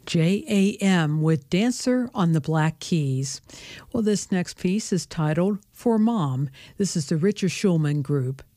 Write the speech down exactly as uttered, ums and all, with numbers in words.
J A M with Dancer on the Black Keys. Well, this next piece is titled For Mom. This is the Richard Schulman Group.